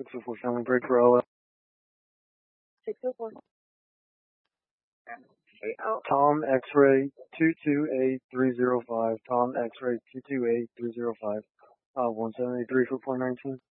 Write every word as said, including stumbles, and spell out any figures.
six oh four Family Break for L A. six oh four. Oh. Tom X-ray two two eight three zero five. Tom X-ray two two eight three zero five. Uh, one seventy-three for point nineteen.